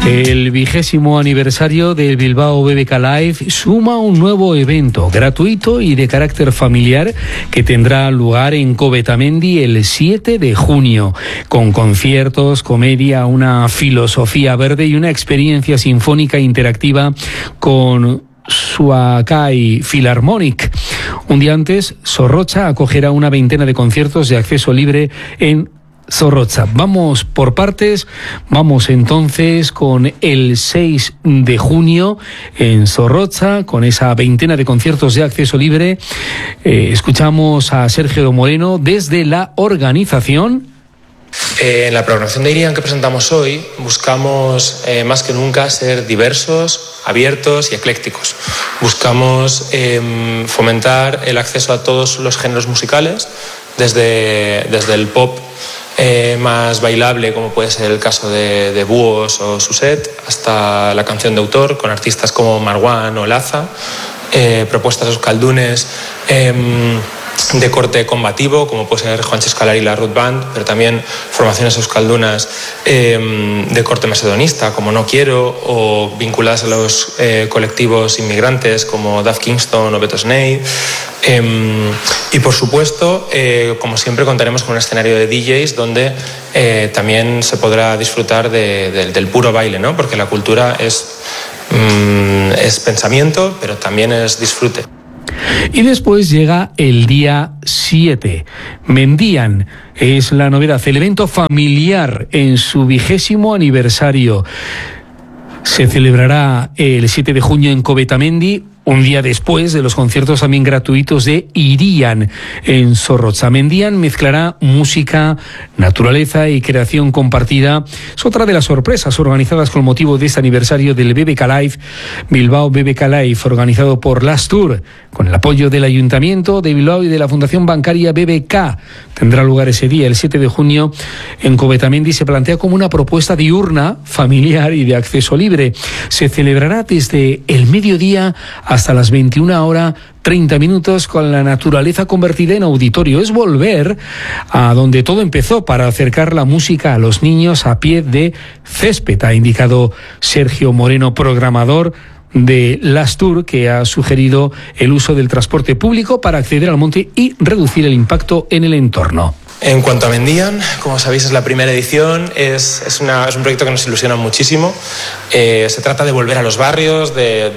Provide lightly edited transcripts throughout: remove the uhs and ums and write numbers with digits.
El 20º aniversario del Bilbao BBK Live suma un nuevo evento gratuito y de carácter familiar que tendrá lugar en Covetamendi el 7 de junio, con conciertos, comedia, una filosofía verde y una experiencia sinfónica interactiva con Suakai Philharmonic. Un día antes, Zorrotza acogerá una veintena de conciertos de acceso libre en Zorrotza. Vamos por partes. Vamos entonces con el 6 de junio en Zorrotza, con esa veintena de conciertos de acceso libre. Escuchamos a Sergio Moreno desde la organización. En la programación de Irian que presentamos hoy buscamos más que nunca ser diversos, abiertos y eclécticos. Buscamos fomentar el acceso a todos los géneros musicales, desde el pop más bailable, como puede ser el caso de Búhos o Suset, hasta la canción de autor con artistas como Marwan o Laza, propuestas euskaldunes de corte combativo, como puede ser Juancho Escalar y la Ruth Band, pero también formaciones euskaldunas de corte macedonista, como No Quiero, o vinculadas a los colectivos inmigrantes, como Duff Kingston o Beto Snake. Y por supuesto, como siempre, contaremos con un escenario de DJs donde también se podrá disfrutar del puro baile, ¿no? Porque la cultura es pensamiento, pero también es disfrute. Y después llega el día 7. Mendian es la novedad, el evento familiar en su 20º aniversario. Se celebrará el 7 de junio en Covetamendi, un día después de los conciertos también gratuitos de Irian en Zorrotza. Mendian mezclará música, naturaleza y creación compartida. Es otra de las sorpresas organizadas con motivo de este aniversario del BBK Live, Bilbao BBK Live, organizado por Lastur, con el apoyo del Ayuntamiento de Bilbao y de la Fundación Bancaria BBK. Tendrá lugar ese día, el 7 de junio, en Covetamendi. Se plantea como una propuesta diurna, familiar y de acceso libre. Se celebrará desde el mediodía hasta las 21:30 con la naturaleza convertida en auditorio. Es volver a donde todo empezó para acercar la música a los niños a pie de césped, ha indicado Sergio Moreno, programador de Lastur, que ha sugerido el uso del transporte público para acceder al monte y reducir el impacto en el entorno. En cuanto a Mendian, como sabéis, es la primera edición, es un proyecto que nos ilusiona muchísimo. Se trata de volver a los barrios, de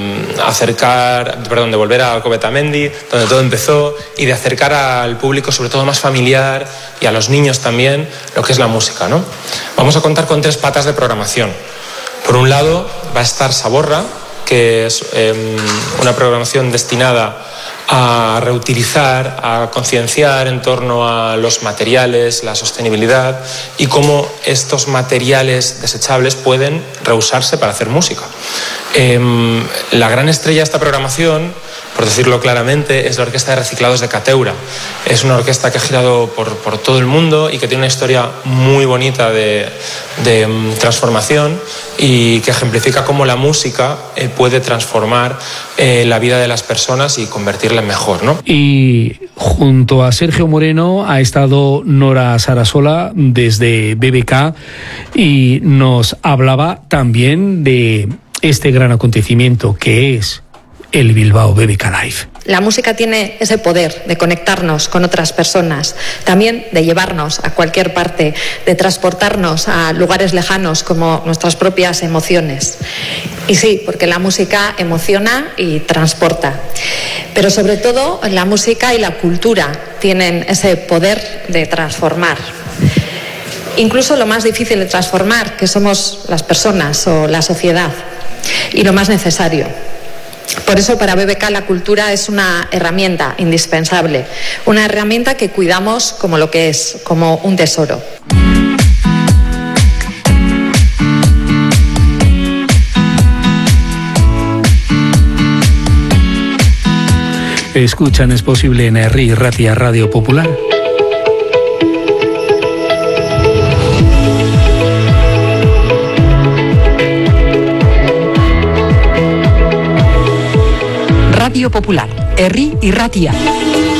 volver a Covetamendi, donde todo empezó, y de acercar al público, sobre todo más familiar, y a los niños también, lo que es la música, ¿no? Vamos a contar con 3 patas de programación. Por un lado, va a estar Saborra, que es una programación destinada a reutilizar, a concienciar en torno a los materiales, la sostenibilidad y cómo estos materiales desechables pueden reusarse para hacer música. La gran estrella de esta programación, por decirlo claramente, es la Orquesta de Reciclados de Cateura. Es una orquesta que ha girado por todo el mundo y que tiene una historia muy bonita de transformación y que ejemplifica cómo la música puede transformar la vida de las personas y convertirla en mejor, ¿no? Y junto a Sergio Moreno ha estado Nora Sarasola desde BBK y nos hablaba también de este gran acontecimiento que es el Bilbao BBK Live. La música tiene ese poder de conectarnos con otras personas, también de llevarnos a cualquier parte, de transportarnos a lugares lejanos como nuestras propias emociones. Y sí, porque la música emociona y transporta. Pero sobre todo la música y la cultura tienen ese poder de transformar. Incluso lo más difícil de transformar, que somos las personas o la sociedad, y lo más necesario. Por eso para BBK la cultura es una herramienta indispensable, una herramienta que cuidamos como lo que es, como un tesoro. Escuchan Es Posible en Herri Ratia Radio Popular. Radio Popular, Herri y Ratia.